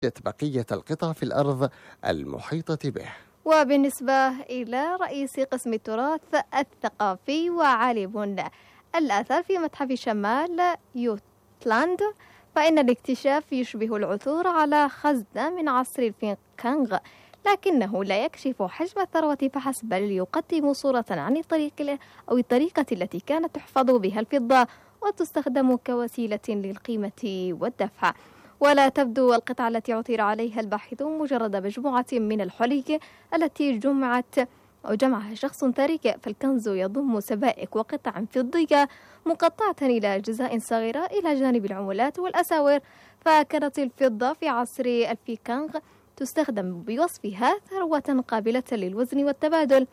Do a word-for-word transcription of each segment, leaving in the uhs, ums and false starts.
بقية القطع في الأرض المحيطة به. وبالنسبة إلى رئيس قسم التراث الثقافي وعالم الآثار في متحف شمال يوتلاند، فإن الاكتشاف يشبه العثور على خزنة من عصر الفيكانغ، لكنه لا يكشف حجم الثروة فحسب، بل يقدم صورة عن الطريق أو الطريقة التي كانت تحفظ بها الفضة وتستخدم كوسيلة للقيمة والدفع. ولا تبدو القطعة التي عثر عليها الباحثون مجرد مجموعة من الحلي التي جمعت أو جمعها شخص ثري، فالكنز يضم سبائك وقطع فضية مقطعة إلى أجزاء صغيرة إلى جانب العملات والأساور. فكانت الفضة في عصر الفيكانغ تستخدم بوصفها ثروة قابلة للوزن والتبادل،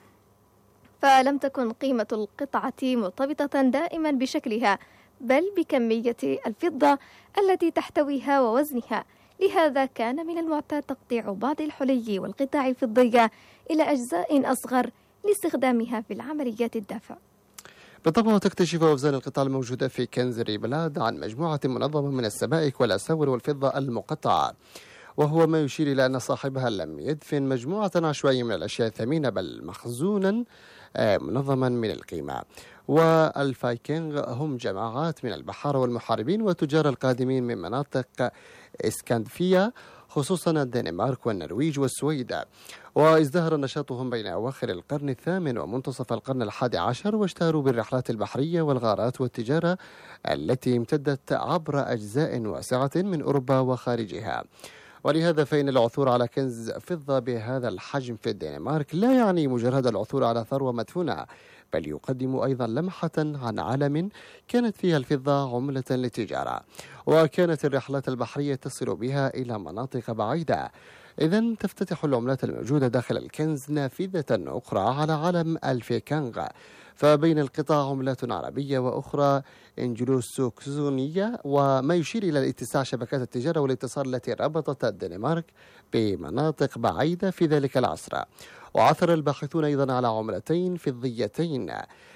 فلم تكن قيمة القطعة مرتبطة دائما بشكلها بل بكمية الفضة التي تحتويها ووزنها. لهذا كان من المعتاد تقطيع بعض الحلي والقطع الفضية إلى أجزاء أصغر لاستخدامها في العمليات الدفع. بالطبع تكتشف أوزان القطع الموجودة في كنز ريبلاد عن مجموعة منظمة من السبائك والأساور والفضة المقطعة، وهو ما يشير إلى أن صاحبها لم يدفن مجموعة عشوائية من الأشياء الثمينة بل مخزونا منظما من القيمة. والفايكنغ هم جماعات من البحارة والمحاربين وتجار القادمين من مناطق اسكندفية، خصوصا الدنمارك والنرويج والسويد، وازدهر نشاطهم بين أواخر القرن الثامن ومنتصف القرن الحادي عشر، واشتهروا بالرحلات البحرية والغارات والتجارة التي امتدت عبر أجزاء واسعة من أوروبا وخارجها. ولهذا فإن العثور على كنز فضة بهذا الحجم في الدنمارك لا يعني مجرد العثور على ثروة مدفونة، بل يقدم أيضا لمحة عن عالم كانت فيها الفضة عملة للتجارة، وكانت الرحلات البحرية تصل بها إلى مناطق بعيدة. إذن تفتتح العملات الموجودة داخل الكنز نافذة أخرى على علم الفيكانغ، فبين القطع عملات عربية وأخرى إنجلوساكسونية، وما يشير إلى الاتساع شبكات التجارة والاتصال التي ربطت الدنمارك بمناطق بعيدة في ذلك العصر. وعثر الباحثون أيضا على عملتين فضيتين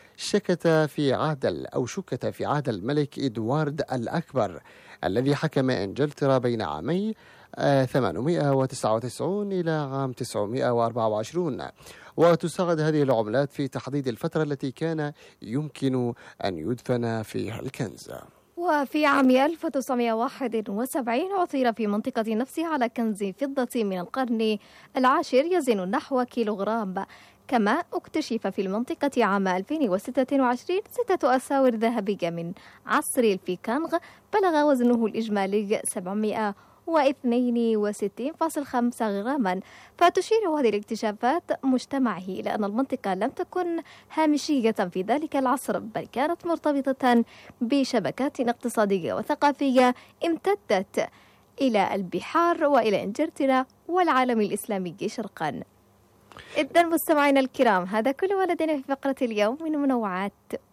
شكت في عهد أو شكت في عهد الملك إدوارد الأكبر الذي حكم إنجلترا بين عامي ثمانمائة وتسعة وتسعين إلى عام تسعمائة وأربعة وعشرين، وتساعد هذه العملات في تحديد الفترة التي كان يمكن أن يدفن فيها الكنز. وفي عام ألف وتسعمائة وواحد وسبعين عثر في منطقة نفسها على كنز فضة من القرن العاشر يزن نحو كيلوغرام. كما اكتشف في المنطقة عام ألفين وستة وعشرين ستة أساور ذهبية من عصر الفيكانغ بلغ وزنه الإجمالي سبعمائة واثنين وستين فاصلة خمسة غراما. فتشير هذه الاكتشافات مجتمعه إلى أن المنطقة لم تكن هامشية في ذلك العصر، بل كانت مرتبطة بشبكات اقتصادية وثقافية امتدت إلى البحار وإلى إنجلترا والعالم الإسلامي شرقا. إذن مستمعينا الكرام، هذا كل ما لدينا في فقرة اليوم من منوعات